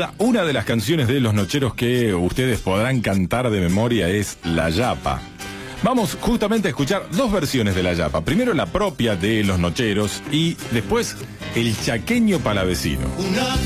duda, una de las canciones de Los Nocheros que ustedes podrán cantar de memoria es La Yapa. Vamos justamente a escuchar dos versiones de La Yapa. Primero la propia de Los Nocheros y después El Chaqueño Palavecino. Una